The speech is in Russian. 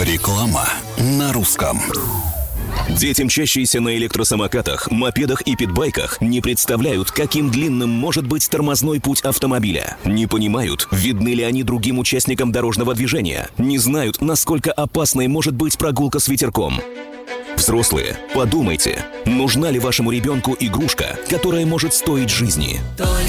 Реклама на русском. Дети, мчащиеся на электросамокатах, мопедах и питбайках, не представляют, каким длинным может быть тормозной путь автомобиля. Не понимают, видны ли они другим участникам дорожного движения. Не знают, насколько опасной может быть прогулка с ветерком. Взрослые, подумайте, нужна ли вашему ребенку игрушка, которая может стоить жизни?